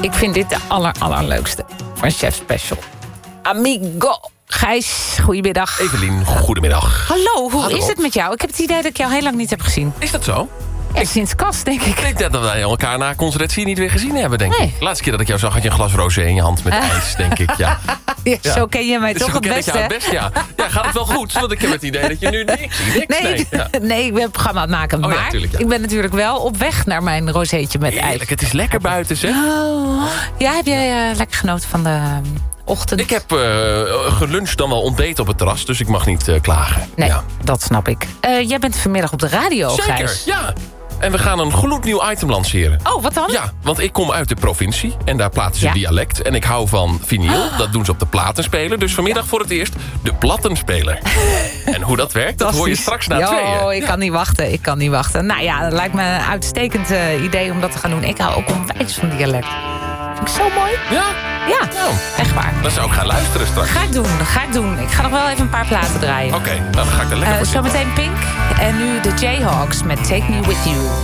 Ik vind dit de allerleukste van Chef Special. Amigo. Gijs, goedemiddag. Evelien, goedemiddag. Hallo, hoe is het met jou? Ik heb het idee dat ik jou heel lang niet heb gezien. Is dat zo? Sinds kast, denk ik. Ik denk dat wij elkaar na concertatie niet weer gezien hebben, denk Nee. ik. De laatste keer dat ik jou zag, had je een glas rosé in je hand met ijs, denk ik. Ja. Ja, zo ken je mij toch het beste, hè? Ja, gaat het wel goed? Want ik heb het idee dat je nu niks. Nee, ik ben het programma aan het maken. Oh ja, maar tuurlijk, ja. ik ben natuurlijk wel op weg naar mijn rozeetje met ijs. Heerlijk, het is lekker buiten, zeg. Oh. Ja, heb jij lekker genoten van de ochtend? Ik heb geluncht dan wel ontbeten op het terras, dus ik mag niet klagen. Nee, Ja. dat snap ik. Jij bent vanmiddag op de radio, Zeker, Gijs. ja. En we gaan een gloednieuw item lanceren. Oh, wat dan? Ja, want ik kom uit de provincie en daar praten ze dialect. En ik hou van vinyl, dat doen ze op de platenspeler. Dus vanmiddag voor het eerst de plattenspeler. En hoe dat werkt, dat hoor je straks na tweeën. Oh, ik kan niet wachten. Nou ja, dat lijkt me een uitstekend idee om dat te gaan doen. Ik hou ook onwijs van dialect. Vind ik zo mooi. Ja? Ja, Nou, echt waar. dan zou ik gaan luisteren straks. Ga ik doen. Ik ga nog wel even een paar platen draaien. Oké, dan ga ik er lekker voor zitten. Zometeen Pink. En nu de Jayhawks met Take Me With You.